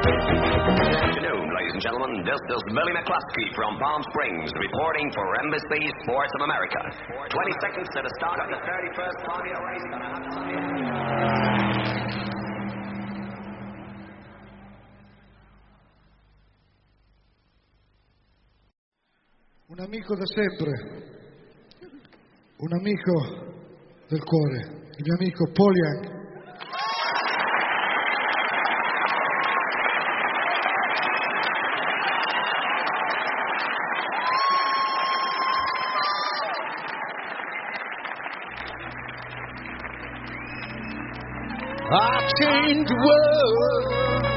Ladies and gentlemen, this is Billy McCluskey from Palm Springs reporting for Embassy Sports of America. 20 seconds to the start of the 31st Formula race. Un amico da sempre, un amico del cuore, il mio amico Paul Young. I've changed the world.